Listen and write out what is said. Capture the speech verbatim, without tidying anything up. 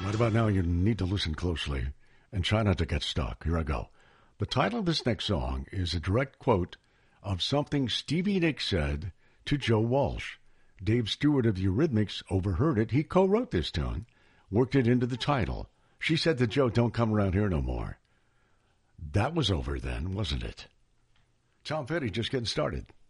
Right about now, you need to listen closely and try not to get stuck. Here I go. The title of this next song is a direct quote of something Stevie Nicks said to Joe Walsh. Dave Stewart of the Eurythmics overheard it. He co-wrote this tune, worked it into the title. She said to Joe, don't come around here no more. That was over then, wasn't it? Tom Petty just getting started.